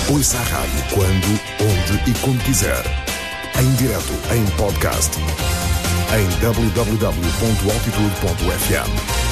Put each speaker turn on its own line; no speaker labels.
Ouça a rádio quando, onde e como quiser. Em direto, em podcast. Em www.altitude.fm.